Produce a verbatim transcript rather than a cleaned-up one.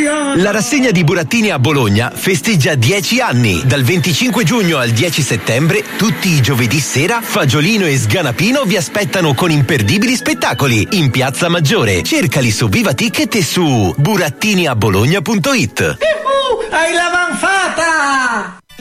La rassegna di burattini a Bologna festeggia dieci anni. Dal venticinque giugno al dieci settembre, tutti i giovedì sera, Fagiolino e Sganapino vi aspettano con imperdibili spettacoli in Piazza Maggiore. Cercali su Viva Ticket e su burattiniabologna punto it. Hai la manfata!